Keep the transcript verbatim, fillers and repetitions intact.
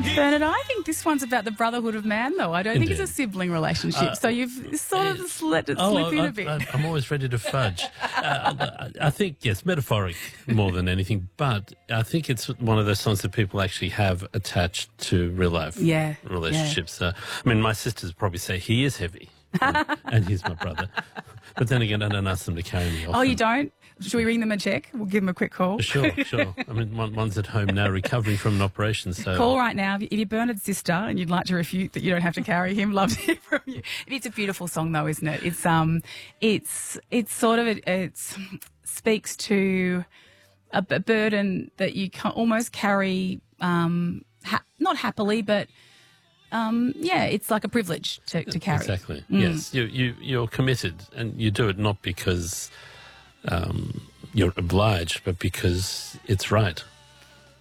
Bernard, I think this one's about the brotherhood of man, though. I don't Indeed. think it's a sibling relationship. Uh, so you've sort of just let it Oh, slip in I, a bit. I, I'm always ready to fudge. uh, I think, yes, metaphoric more than anything, but I think it's one of those songs that people actually have attached to real life Yeah, relationships. Uh, I mean, my sisters probably say he is heavy, and, and he's my brother. But then again, I don't ask them to carry me off. Oh, you don't? Should we ring them and check? We'll give them a quick call. Sure, sure. I mean, one, one's at home now recovering from an operation. So Call right now. If you're Bernard's sister and you'd like to refute that you don't have to carry him, love to hear from you. It's a beautiful song, though, isn't it? It's um, it's it's sort of it, it's speaks to a, b- burden that you can almost carry, um, ha- not happily, but um, yeah, it's like a privilege to, to carry. Exactly. Mm. Yes, you you you're committed, and you do it not because um, you're obliged, but because it's right.